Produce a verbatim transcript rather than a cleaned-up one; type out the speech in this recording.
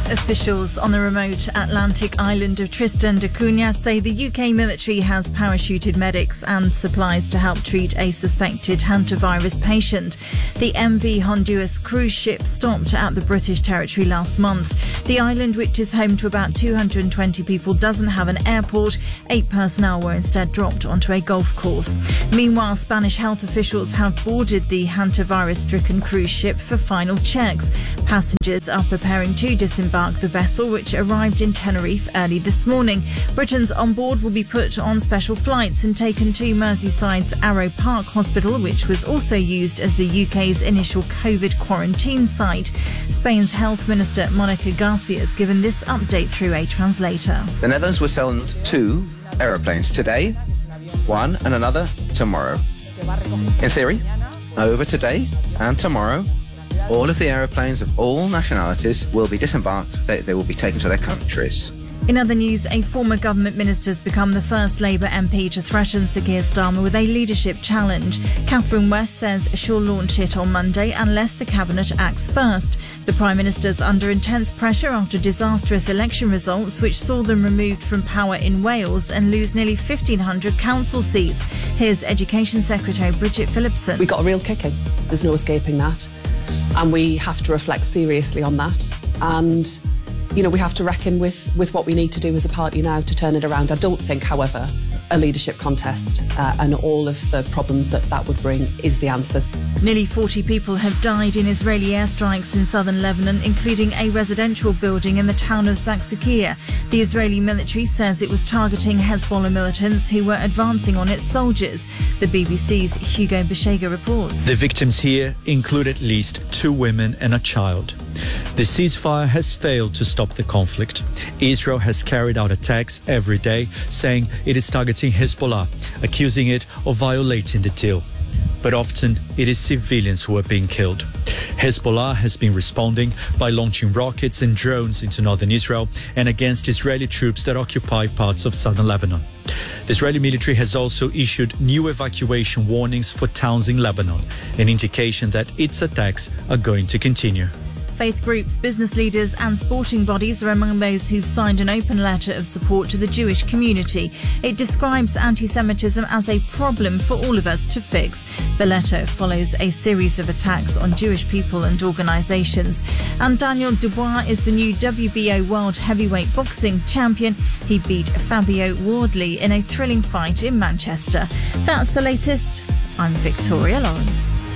Officials on the remote Atlantic island of Tristan da Cunha say the U K military has parachuted medics and supplies to help treat a suspected hantavirus patient. The M V Honduras cruise ship stopped at the British territory last month. The island, which is home to about two hundred twenty people, doesn't have an airport. Eight personnel were instead dropped onto a golf course. Meanwhile, Spanish health officials have boarded the hantavirus-stricken cruise ship for final checks. Passengers are preparing to disembark the vessel, which arrived in Tenerife early this morning. Britons on board will be put on special flights and taken to Merseyside's Arrow Park Hospital, which was also used as the U K's initial COVID quarantine site. Spain's Health Minister Monica Garcia has given this update through a translator. The Netherlands will send two aeroplanes today, one and another tomorrow. In theory, over today and tomorrow, all of the aeroplanes of all nationalities will be disembarked. They, they will be taken to their countries. In other news, a former government minister has become the first Labour M P to threaten Sir Keir Starmer with a leadership challenge. Catherine West says she'll launch it on Monday unless the Cabinet acts first. The Prime Minister's under intense pressure after disastrous election results which saw them removed from power in Wales and lose nearly fifteen hundred council seats. Here's Education Secretary Bridget Phillipson. We got a real kicking. There's no escaping that. And we have to reflect seriously on that. And, you know, we have to reckon with, with what we need to do as a party now to turn it around. I don't think, however, a leadership contest uh, and all of the problems that that would bring is the answer. Nearly forty people have died in Israeli airstrikes in southern Lebanon, including a residential building in the town of Zakzakia. The Israeli military says it was targeting Hezbollah militants who were advancing on its soldiers. The B B C's Hugo Beshega reports. The victims here include at least two women and a child. The ceasefire has failed to stop the conflict. Israel has carried out attacks every day, saying it is targeting Hezbollah, accusing it of violating the deal. But often it is civilians who are being killed. Hezbollah has been responding by launching rockets and drones into northern Israel and against Israeli troops that occupy parts of southern Lebanon. The Israeli military has also issued new evacuation warnings for towns in Lebanon, an indication that its attacks are going to continue. Faith groups, business leaders and sporting bodies are among those who've signed an open letter of support to the Jewish community. It describes anti-Semitism as a problem for all of us to fix. The letter follows a series of attacks on Jewish people and organisations. And Daniel Dubois is the new W B O World Heavyweight Boxing Champion. He beat Fabio Wardley in a thrilling fight in Manchester. That's the latest. I'm Victoria Lawrence.